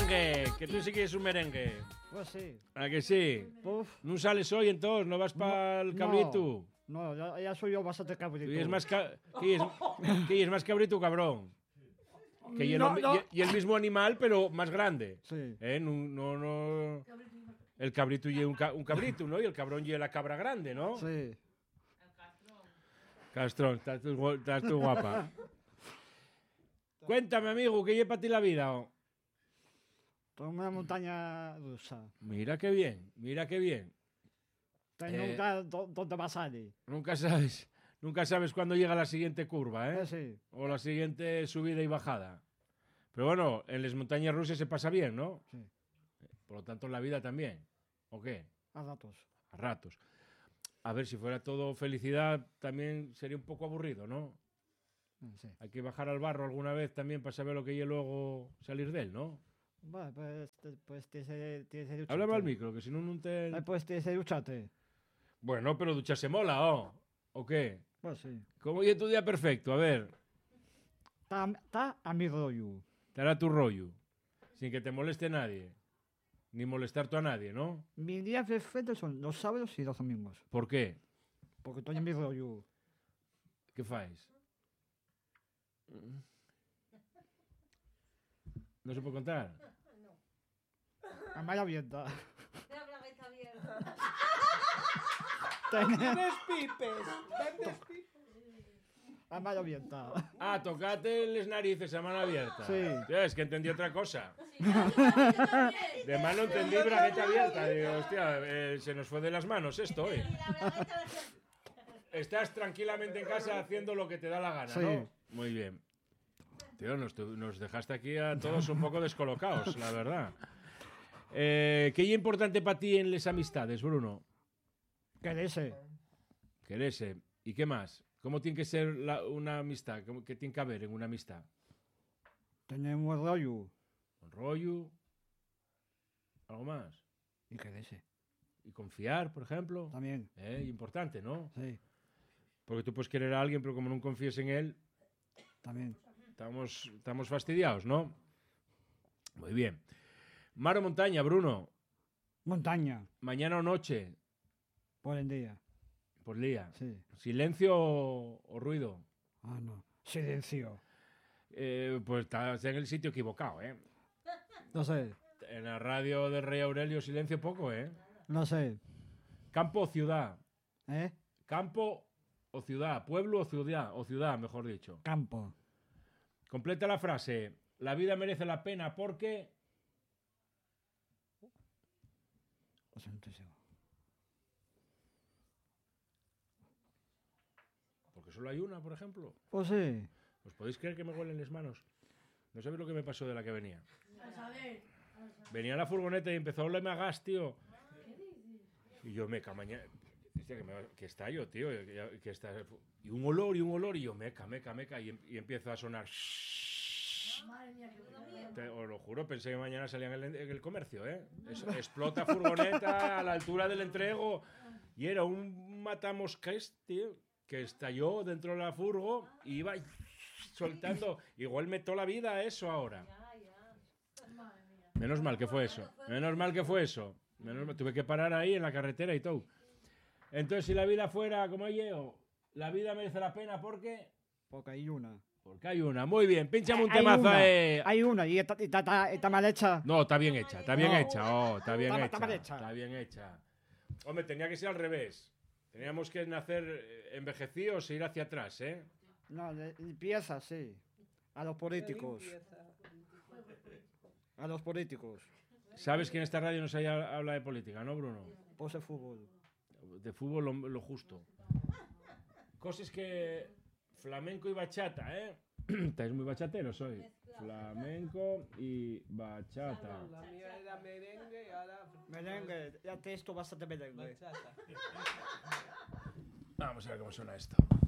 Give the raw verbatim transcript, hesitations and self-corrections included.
merengue, que tú sí quieres un merengue. Pues sí. ¿A que sí? Uf, ¿No sales hoy entonces? ¿No vas para el no. cabrito? no, ya, ya soy yo bastante cabrito. Y es más ca- ¿Qué es, qué es más cabrito, cabrón? Que y el, No, hom- no. y- y el mismo animal, pero más grande. Sí. ¿Eh? No, no, no- El cabrito y un, ca- un cabrito, ¿no? Y el cabrón y la cabra grande, ¿no? Sí. Castrón, estás tú, gu- estás tú guapa. Cuéntame, amigo, ¿qué lleva para ti la vida? oh? Tengo una montaña rusa. Mira qué bien, mira qué bien. Tengo Eh. nunca dó- dónde va a salir. Nunca sabes, nunca sabes cuándo llega la siguiente curva, ¿eh? Eh, sí. O la siguiente subida y bajada. Pero bueno, en las montañas rusas se pasa bien, ¿no? Sí. Por lo tanto, en la vida también. ¿O qué? A ratos. A ratos. A ver, si fuera todo felicidad, también sería un poco aburrido, ¿no? Eh, sí. Hay que bajar al barro alguna vez también para saber lo que hay y luego salir de él, ¿no? Vale, pues, te- pues tienes que tienes que ducharte. Háblame al micro, que si no, no te... Eh, pues tienes que ducharte. Bueno, pero ducharse mola, ¿o? ¿O qué? Pues sí. ¿Cómo es tu día perfecto? A ver, Está está a mi rollo. te hará tu rollo. Sin que te moleste nadie. Ni molestar tú a nadie, ¿no? Mis días perfectos son los sábados y los domingos. ¿Por qué? Porque estoy en mi rollo. ¿Qué fáis? ¿No se puede contar? A mala abierta. Vendes pipes, vendes pipes. A mala abierta. Ah, tocate las narices a mano abierta. Sí. Tío, es que entendí otra cosa. De mano entendí bragueta abierta. Digo, hostia, eh, se nos fue de las manos esto hoy. Estás tranquilamente en casa haciendo lo que te da la gana, Sí. ¿no? Muy bien. Tío, nos, tu- nos dejaste aquí a todos un poco descolocados, la verdad. Eh, ¿Qué es importante para ti en las amistades, Bruno? Quererse. Quererse. ¿Y qué más? ¿Cómo tiene que ser la- una amistad? ¿Cómo- ¿Qué tiene que haber en una amistad? Tener un buen rollo. ¿Un rollo? ¿Algo más? Y quererse. ¿Y confiar, por ejemplo? También. Eh, importante, ¿no? Sí. Porque tú puedes querer a alguien, pero como no confíes en él, También. estamos, estamos fastidiados, ¿no? Muy bien. Mar o montaña, Bruno. Montaña. Mañana o noche, Por el día. por día. Sí. Silencio o, o ruido. Ah, no. Silencio. Eh, pues estás en el sitio equivocado, ¿eh? No sé. En la radio del Rey Aurelio, silencio poco, ¿eh? No sé. Campo o ciudad. ¿Eh? Campo o ciudad. Pueblo o ciudad. O ciudad, mejor dicho. Campo. Completa la frase. La vida merece la pena porque... Lo sé, no estoy seguro. Porque solo hay una, por ejemplo. Pues sí. ¿Os podéis creer que me huelen las manos? No sabéis lo que me pasó de la que venía. Venía la furgoneta y empezó a olerme a gas, tío. Y yo, meca, mañana... Hostia, que, me va- que está yo, tío. Que, ya- que está... Y un olor, y un olor, y yo, meca, meca, meca. Y, em- y empiezo a sonar... Te, os lo juro, pensé que mañana salían en el, en el comercio, ¿eh? Es- explota furgoneta a la altura del entrego. Y era un matamosques, tío, que estalló dentro de la furgo y iba soltando. Igual me tocó la vida eso ahora. Menos mal que fue eso. Menos mal que fue eso. Menos mal- tuve que parar ahí en la carretera y todo. Entonces, si la vida fuera como yo, la vida merece la pena porque... Porque hay una. Porque hay una. Muy bien, pínchame un Hay temazo. una. eh. Hay una y está, y está- está- está mal hecha. No, está bien hecha, está bien No. hecha, oh, está bien Está- hecha, está mal hecha. está bien hecha. Hombre, tenía que ser al revés. Teníamos que nacer eh, envejecidos e ir hacia atrás, ¿eh? No, le- empieza, sí. A los políticos. A los políticos. Sabes que en esta radio no se haya- habla de política, ¿no, Bruno? Pues el fútbol. De fútbol lo, lo justo. Cosas que... Flamenco y bachata, ¿eh? Estáis muy bachateros hoy. Flamenco y bachata. La mía era merengue y ahora Merengue, ya te esto bastante merengue. bachata. Vamos a ver cómo suena esto.